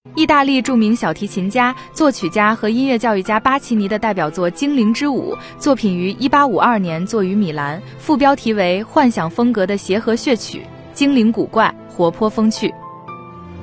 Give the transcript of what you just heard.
意大利著名小提琴家、作曲家和音乐教育家巴奇尼的代表作《精灵之舞》作品于1852年作于米兰，副标题为幻想风格的协和乐曲，精灵古怪，活泼风趣。